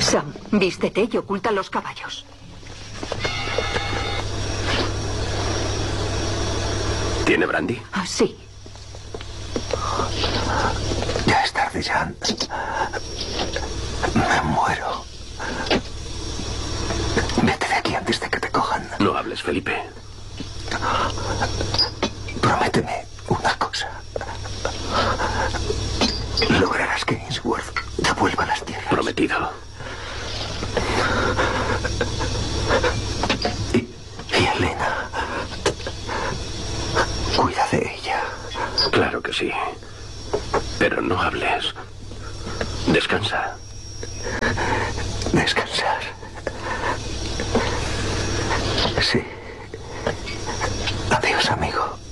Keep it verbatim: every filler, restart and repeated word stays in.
Sam, vístete y oculta los caballos. ¿Tiene brandy? Ah, sí. Ya es tarde, Jan. Me muero. Vete de aquí antes de que te cojan. No hables, Felipe. Prométeme una cosa. Lograrás que Ainsworth devuelva las tierras. Prometido. Y, y Elena. Cuida de ella. Claro que sí. Pero no hables. Descansa. Descansar. Sí. Adiós, amigo.